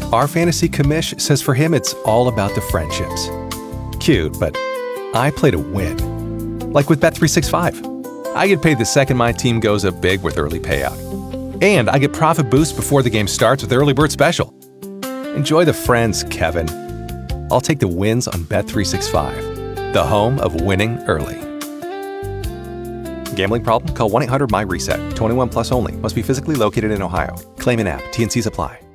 Our fantasy commish says for him it's all about the friendships. Cute, but I play to win. Like with Bet365. I get paid the second my team goes up big with early payout. And I get profit boost before the game starts with Early Bird Special. Enjoy the friends, Kevin. I'll take the wins on Bet365, the home of winning early. Gambling problem? Call 1-800-MY-RESET. 21 plus only. Must be physically located in Ohio. Claim an app. T&Cs apply.